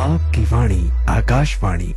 आपकी वाणी Akashvani.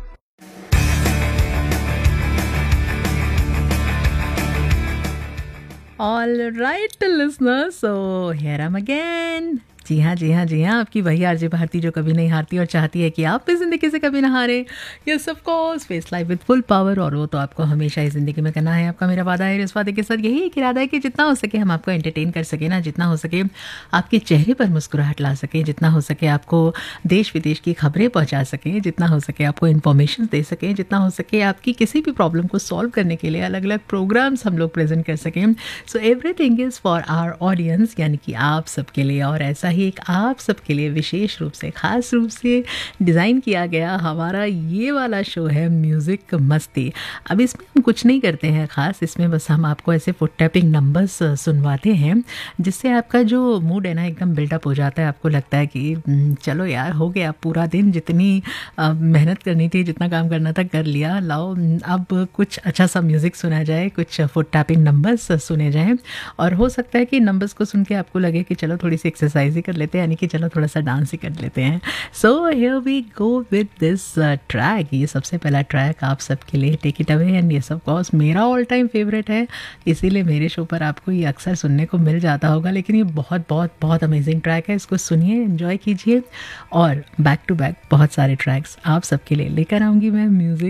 All right, listeners. So here I'm again. जी हाँ जी हाँ जी हाँ, आपकी वही आरजे भारती जो कभी नहीं हारती और चाहती है कि आप भी ज़िंदगी से कभी ना हारे। Yes of course, face life with full power, और वो तो आपको हमेशा ही ज़िंदगी में करना है। आपका मेरा वादा है, इस वादे के साथ यही एक इरादा है कि जितना हो सके हम आपको एंटरटेन कर सकें ना, जितना हो सके आपके चेहरे पर मुस्कुराहट ला सकें, जितना हो सके आपको देश विदेश की खबरें पहुँचा सकें, जितना हो सके आपको इन्फॉर्मेशन दे सकें, जितना हो सके आपकी किसी भी प्रॉब्लम को सॉल्व करने के लिए अलग अलग प्रोग्राम्स हम लोग प्रेजेंट कर सकें। So everything is for our audience, यानी कि आप सबके लिए। और ऐसा ही एक आप सबके लिए विशेष रूप से, खास रूप से डिज़ाइन किया गया हमारा ये वाला शो है म्यूज़िक मस्ती। अब इसमें हम कुछ नहीं करते हैं ख़ास, इसमें बस हम आपको ऐसे फुट टैपिंग नंबर्स सुनवाते हैं जिससे आपका जो मूड है ना एकदम बिल्डअप हो जाता है। आपको लगता है कि चलो यार, हो गया पूरा दिन, जितनी मेहनत करनी थी, जितना काम करना था कर लिया, लाओ अब कुछ अच्छा सा म्यूज़िक सुना जाए, कुछ फुट टैपिंग नंबर्स सुने जाएँ। और हो सकता है कि नंबर्स को सुन के आपको लगे कि चलो थोड़ी सी एक्सरसाइज ही कर लेते हैं, यानी कि चलो थोड़ा सा डांस ही कर लेते हैं। So here we go with this track. ये सबसे पहला ट्रैक आप सबके लिए, टेक इट अवे। एंड ये ऑफ कोर्स मेरा ऑल टाइम फेवरेट है, इसीलिए मेरे शो पर आपको ये अक्सर सुनने को मिल जाता होगा, लेकिन ये बहुत बहुत बहुत अमेजिंग ट्रैक है। इसको सुनिए, एंजॉय कीजिए, और बैक टू बैक बहुत सारे ट्रैक्स आप सबके लिए लेकर आऊँगी मैं म्यूज़िक